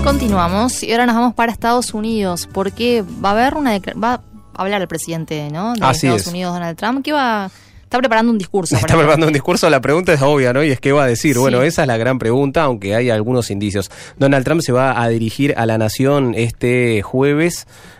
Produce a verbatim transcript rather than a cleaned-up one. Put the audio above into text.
Continuamos y ahora nos vamos para Estados Unidos porque va a haber una va a hablar el presidente, ¿no? De Así Estados es. Unidos, Donald Trump, que va está preparando un discurso. Está para preparando un discurso, la pregunta es obvia, ¿no? Y es qué va a decir. Sí. Bueno, esa es la gran pregunta, aunque hay algunos indicios. Donald Trump se va a dirigir a la nación este jueves